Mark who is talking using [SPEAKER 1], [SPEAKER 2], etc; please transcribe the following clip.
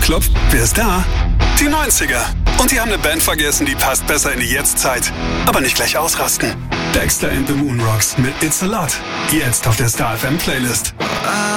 [SPEAKER 1] Klopf, wer ist da? Die 90er. Und die haben eine Band vergessen, die passt besser in die Jetztzeit. Aber nicht gleich ausrasten. Dexter and the Moonrocks mit It's a Lot. Jetzt auf der Star FM Playlist.